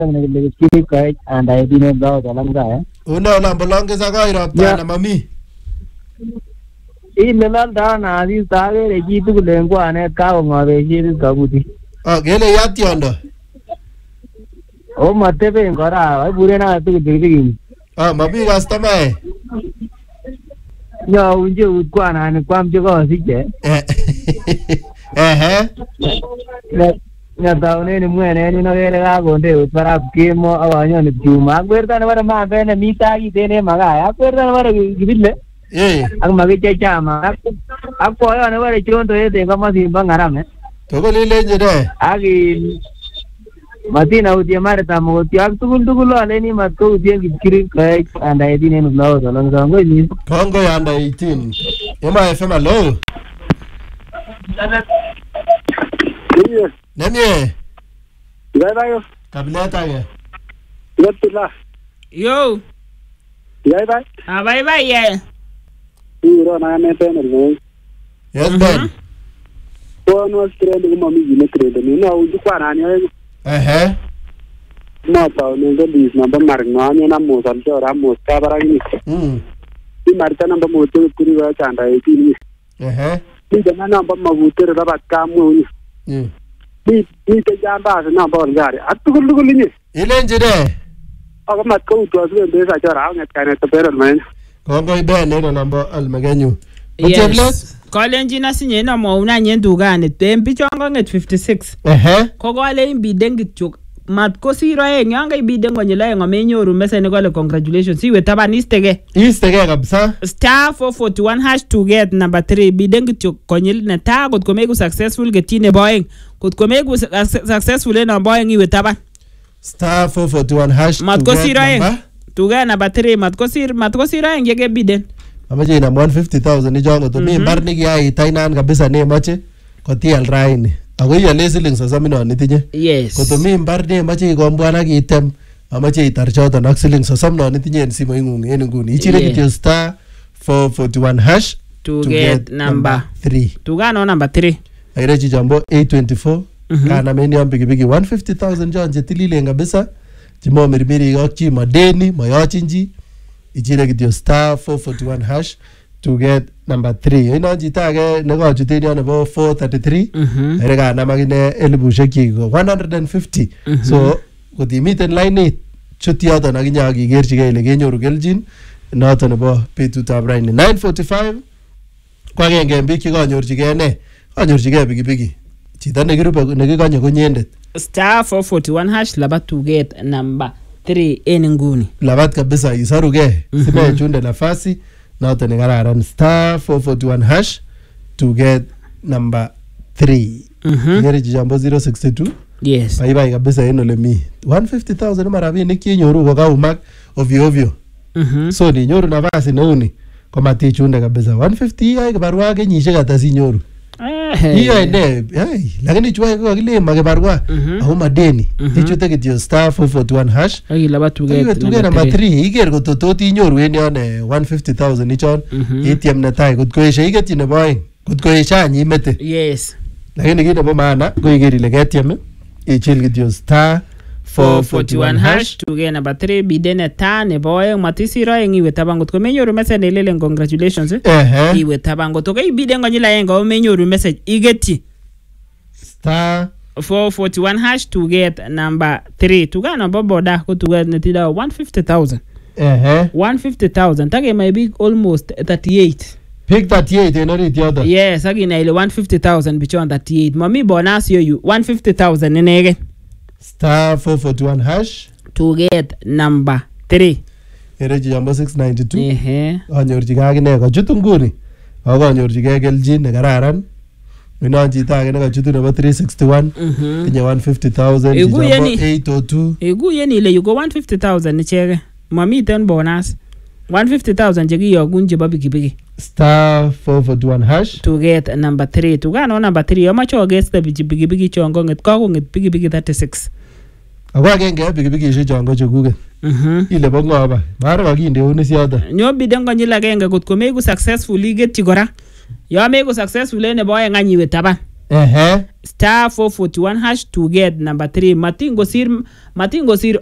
ngene kiri kai anda idine bao dalam ga Una namba longe sa ko iropta na mami. Ilelal da na adi sage re gitu lengo ane ka ngore shiri kabuti. Gele yati ondo. O mate pe ngora ai bure na tu digi. Mami customer. Yo unje ukwana ne kwam je ko sije. Ya taune ni mwene ni no gere ga gonde para kimo awanyo ni juma gwerta na bara ma bene mita gi dene maga ya gwerta na bara gibille ang magi chama ako ayo na bara chonto ete kama simba ngarame to ko lile jere agi matina uti mare tamo ti ak tugul ale ni matko uti gikiri kai anda edine no lawo salong sango ni kongo anda 18 ema fm allo Nemye. Yo. Tableta ye. Yatula. Yo. Bye. Bye ye. Iro na me penel. Yes ben. No strand ko mami ni trend ni na uju kwa nani. No pa no go dis na ba mar no ni na mo sal jo ra mo ka bara ni. Ni marta na ba mo to kuri wa chanda e ni. Ni de na ba ma buter ra ba ka mo ni. Ni te jamba na bol gari atukul ni ilenje de aga mat ko to asu be sa jara ngat kana to beral men kongo ibe ne no nambo almagenyu yes kolenji na sinye na mo una nyendu gane tempi chongo nget 56 kogo ale imbiden gichuk mat ko siro yanga ibiden ngonyela ngamenyoru mesene kole congratulations iwe tabanistege kabisa star 441 hash to get number 3 biden gichuk konyil na ta got ko megu successful getine boyeng got ko megu successful na boyeng iwe taban star 441 hash mat ko siro to get number 3 mat ko siro yenge biden amaje na 150,000 ni jongo to mi mbar ni ya tainan kabisa ne mache ko tial raini ako iya lesiling sa samino nitinye yes ko to mi mbar ne mache ko mbwana kitem amache itar choto nak siling sa samno nitinye en simo ingung en nguni ichire kityo star 441 hash to get number 3 to gano number 3 airechi jambo 824 kana meni ambigi 150,000 jonje tilile kabisa jimo mirmiri yochi madeni mayochinji ichire kityo star 441 hash to get number 3 ino jitage nego chuteni nebo 433 erega namagine elibusheki 150 so kotimiten line chuti yoto nakinya kigerchige ile kenyoru keljin noto nebo betutab raini 9:45 kwa genge mbiki konyorchige ne konyorchige bigi chito nekirube nekikonye konyendet star 441 hash labat to get number 3 en nguni labat kabisa isaruge sime chunde nafasi noto ni kararan star 441 hash to get number 3 ngeri jambo 062 yes bye kabisa eno le mi 150,000 marabinik kinyoru ko kaumak ovyo so ni nyoru nafasi neuni ko matichunde kabisa 150 ay kibarua kenyishek ata sinyoru hiyo ene lakini chua ko kilema kibarua au madeni ichute kityo star 441 hash ay labat to get number 3 iger ko tototi inyoru en yone 150,000 ichon ATM netai kotko eshe iketyi nebo aeng kotko eshe anyimete yes lakini kit nebo maana ko iger ile ATM ichil kityo star 441 hash to get number 3 bidene ta nebo aeng matisiro aeng iwe tabangot ko menyoru message ilele congratulations iwe tabangot to kai biden ngonyila aeng o menyoru message igetyi star 441 hash to get number 3 tugana boboda ko tuga netida 150,000 150,000 take my big almost 38 pick 38 en orit yoto yes agina ile 150,000 bichon 38 mami bonus yo 150,000 enege star 441 hash to get number 3 ereji jambo 692 anyorchige akine kochut nguni ako anyorchige keljin nekararan ino chito ake nekachutu nebo 361 tinye 150,000 jambo 802 iguyen ile yuko 150,000 ichege mamiten bonus 150,000 chekiyogun chebo pikipiki star 441 hash to get number 3 tugano number 3 amache ogeste pikipiki chongo nget kakonget pikipiki 36 ako agenge pikipikishek chongo chekuket ile bo ngoba mara kakindeuni siyoto nyo biden konyil agenge kotko meku successful igetyi kora yo meku successful ene bo aeng anyiwe taban Star 441 hash to get number 3. Matingosir